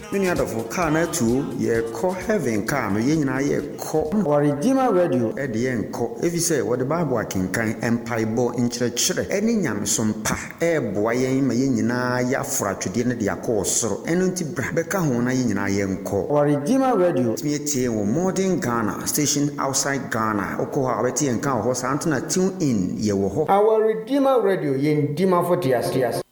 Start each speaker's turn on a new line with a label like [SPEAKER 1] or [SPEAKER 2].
[SPEAKER 1] Many other for car na too, ye call heaven car, no yen ye call or Redeemer Radio at the end call. If you say what the Bible can empire bo in church, any yam some pa, boy, mayina ya frat to dinner the course, and unti Beka Hona yen call or Redeemer Radio, me modern Ghana, station outside Ghana, Okoha, Betty and Cow, Santana tune in, ye will. Our Redeemer Radio, yen Dima for Tias.